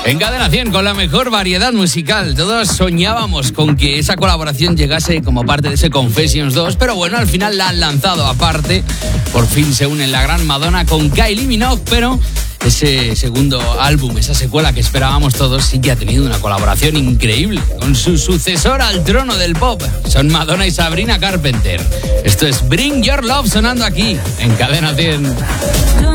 En Cadena 100, con la mejor variedad musical. Todos soñábamos con que esa colaboración llegase como parte de ese Confessions 2, pero bueno, al final la han lanzado aparte. Por fin se unen la gran Madonna con Kylie Minogue, pero ese segundo álbum, esa secuela que esperábamos todos, sí que ha tenido una colaboración increíble con su sucesora al trono del pop. Son Madonna y Sabrina Carpenter. Esto es Bring Your Love sonando aquí en Cadena 100.